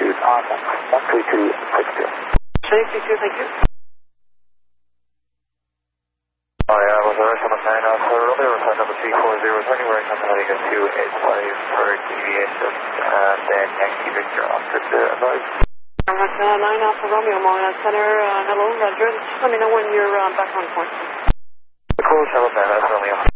altitude on 13262. Safety 2, thank you. I was on the 9 Alpha Romeo, flight number 340, turning right on heading at 285 for deviation, and then Yankee Victor after the advice. 9 Alpha Romeo, Montreal Center, hello, Roger. Just let me know when you're back on point. Cool, 9 Alpha Romeo.